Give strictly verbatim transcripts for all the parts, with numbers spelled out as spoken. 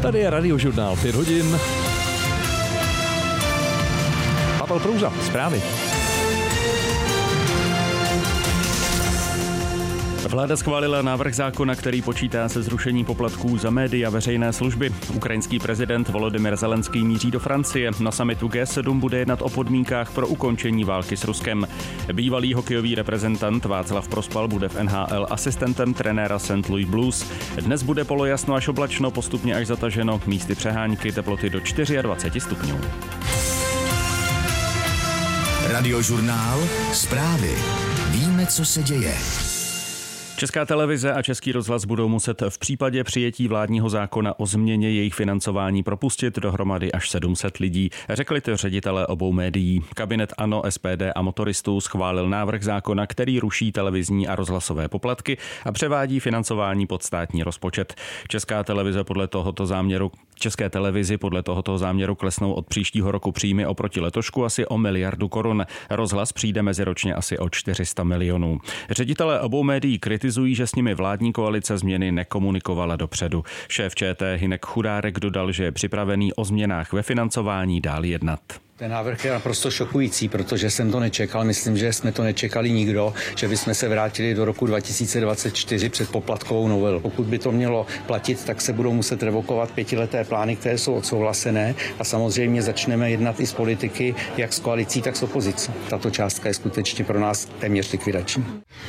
Tady je Radiožurnál, pět hodin. Pavel Prouza, zprávy. Vláda schválila návrh zákona, který počítá se zrušením poplatků za média veřejné služby. Ukrajinský prezident Volodymyr Zelenský míří do Francie. Na summitu G sedm bude jednat o podmínkách pro ukončení války s Ruskem. Bývalý hokejový reprezentant Václav Prospal bude v N H L asistentem trenéra Saint Louis Blues. Dnes bude polojasno až oblačno, postupně až zataženo, místy přehánky, teploty do dvacet čtyři stupňů. Radiožurnál, zprávy. Víme, co se děje. Česká televize a Český rozhlas budou muset v případě přijetí vládního zákona o změně jejich financování propustit dohromady až sedm set lidí, řekli to ředitelé obou médií. Kabinet ANO, S P D a motoristů schválil návrh zákona, který ruší televizní a rozhlasové poplatky a převádí financování pod státní rozpočet. Česká televize podle tohoto záměru České televizi podle tohoto záměru klesnou od příštího roku příjmy oproti letošku asi o miliardu korun. Rozhlas přijde meziročně asi o čtyři sta milionů. Ředitelé obou médií kritizují, že s nimi vládní koalice změny nekomunikovala dopředu. Šéf Č T Hynek Chudárek dodal, že je připravený o změnách ve financování dál jednat. Ten návrh je naprosto šokující, protože jsem to nečekal. Myslím, že jsme to nečekali nikdo, že bychom se vrátili do roku dva tisíce dvacet čtyři před poplatkovou novelu. Pokud by to mělo platit, tak se budou muset revokovat pětileté plány, které jsou odsouhlasené, a samozřejmě začneme jednat i s politiky, jak s koalicí, tak s opozicí. Tato částka je skutečně pro nás téměř likvidační.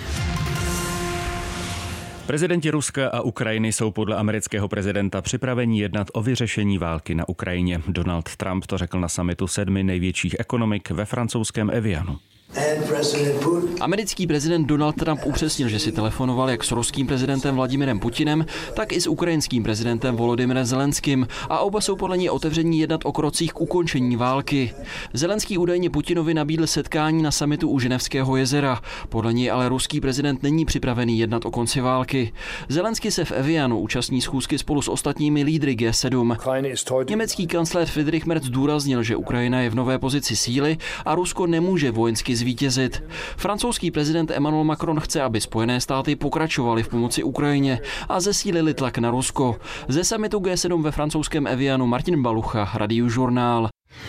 Prezidenti Ruska a Ukrajiny jsou podle amerického prezidenta připraveni jednat o vyřešení války na Ukrajině. Donald Trump to řekl na summitu sedmi největších ekonomik ve francouzském Evianu. Americký prezident Donald Trump upřesnil, že si telefonoval jak s ruským prezidentem Vladimirem Putinem, tak i s ukrajinským prezidentem Volodymyrem Zelenským a oba jsou podle něj otevření jednat o krocích k ukončení války. Zelenský údajně Putinovi nabídl setkání na summitu u Ženevského jezera. Podle něj ale ruský prezident není připravený jednat o konci války. Zelenský se v Evianu účastní schůzky spolu s ostatními lídry G sedm. Německý kancléř Friedrich Merz zdůraznil, že Ukrajina je v nové pozici síly a Rusko nemůže vojensky zvítězit. Francouzský prezident Emmanuel Macron chce, aby Spojené státy pokračovaly v pomoci Ukrajině a zesílili tlak na Rusko. Ze summitu G sedm ve francouzském Evianu Martin Balucha, Radiožurnál.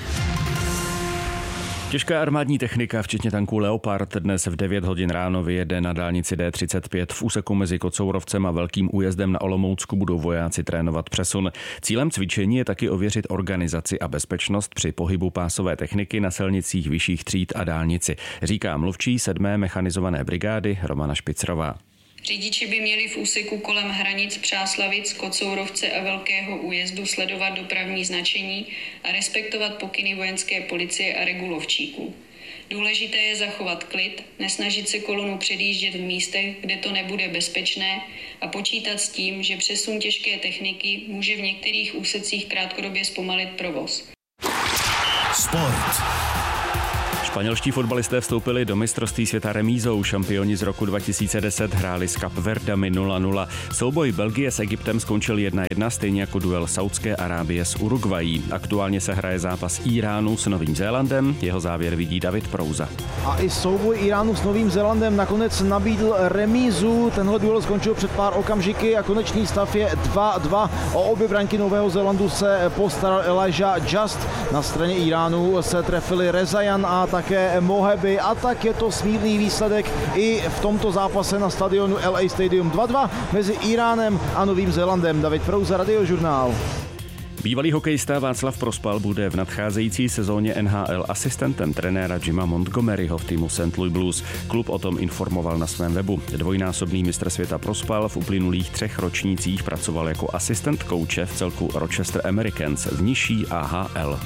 Těžká armádní technika, včetně tanků Leopard, dnes v devět hodin ráno vyjede na dálnici D třicet pět. V úseku mezi Kocourovcem a Velkým Újezdem na Olomoucku budou vojáci trénovat přesun. Cílem cvičení je taky ověřit organizaci a bezpečnost při pohybu pásové techniky na silnicích vyšších tříd a dálnici, říká mluvčí sedmé mechanizované brigády Romana Špicrová. Řidiči by měli v úseku kolem hranic Přáslavic, Kocourovce a Velkého Újezdu sledovat dopravní značení a respektovat pokyny vojenské policie a regulovčíků. Důležité je zachovat klid, nesnažit se kolonu předjíždět v místech, kde to nebude bezpečné, a počítat s tím, že přesun těžké techniky může v některých úsecích krátkodobě zpomalit provoz. Sport. Španělští fotbalisté vstoupili do mistrovství světa remízou. Šampioni z roku dva tisíce deset hráli s Kapverdami nula nula. Souboj Belgie s Egyptem skončil jedna jedna, stejně jako duel Saudské Arábie s Uruguayí. Aktuálně se hraje zápas Iránu s Novým Zélandem. Jeho závěr vidí David Prouza. A i souboj Iránu s Novým Zélandem nakonec nabídl remízu. Tenhle duel skončil před pár okamžiky a konečný stav je dva dva. O obě branky Nového Zélandu se postaral Elijah Just. Na straně Iránu se trefili Rezajan a tak také Mohebi, a tak je to smírný výsledek i v tomto zápase na stadionu L A Stadium. dva dva mezi Iránem a Novým Zélandem. David Prouza, Radiožurnál. Bývalý hokejista Václav Prospal bude v nadcházející sezóně N H L asistentem trenéra Jima Montgomeryho v týmu Saint Louis Blues. Klub o tom informoval na svém webu. Dvojnásobný mistr světa Prospal v uplynulých třech ročnících pracoval jako asistent kouče v celku Rochester Americans v nižší A H L.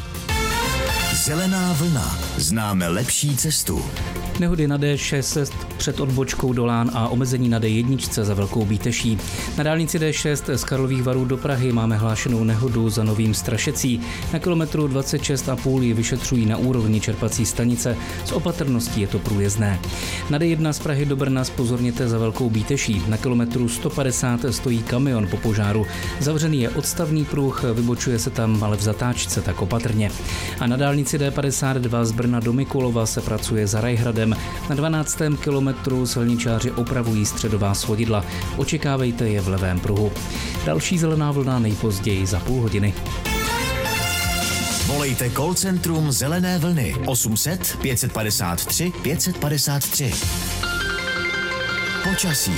Zelená vlna. Známe lepší cestu. Nehody na D šest před odbočkou do Lán a omezení na D jedna za Velkou Bíteší. Na dálnici D šest z Karlových Varů do Prahy máme hlášenou nehodu za Novým Strašecí. Na kilometru dvacet šest a půl ji vyšetřují na úrovni čerpací stanice. S opatrností je to průjezdné. Na D jedna z Prahy do Brna zpozorněte za Velkou Bíteší. Na kilometru sto padesát stojí kamion po požáru. Zavřený je odstavný pruh, vybočuje se tam ale v zatáčce, tak opatrně. A na dálnici D padesát dva z Brna do Mikulova se pracuje za Rajhradem. Ostravskem. Na dvanáctém kilometru silničáři opravují středová svodidla. Očekávejte je v levém pruhu. Další zelená vlna nejpozději za půl hodiny. Volejte call centrum Zelené vlny osm set pět padesát tři pět padesát tři. Počasí.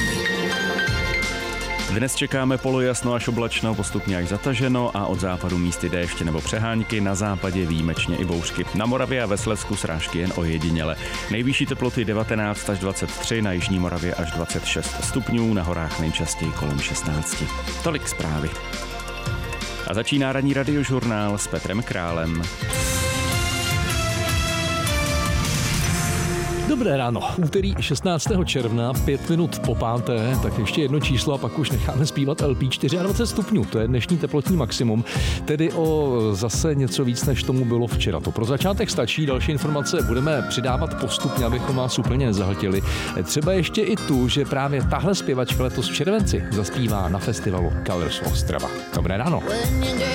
Dnes čekáme polojasno až oblačno, postupně až zataženo a od západu místy déšť nebo přehánky, na západě výjimečně i bouřky. Na Moravě a ve Slezsku srážky jen ojediněle. Nejvyšší teploty devatenáct až dvacet tři, na jižní Moravě až dvacet šest stupňů, na horách nejčastěji kolem šestnáct. Tolik zprávy. A začíná ranní radiožurnál s Petrem Králem. Dobré ráno, úterý šestnáctého června, pět minut po páté, tak ještě jedno číslo a pak už necháme zpívat L P dvacet čtyři stupňů, to je dnešní teplotní maximum, tedy o zase něco víc, než tomu bylo včera. To pro začátek stačí, další informace budeme přidávat postupně, abychom vás úplně nezahltili. Třeba ještě i tu, že právě tahle zpěvačka letos v červenci zaspívá na festivalu Colors Ostrava. Dobré ráno.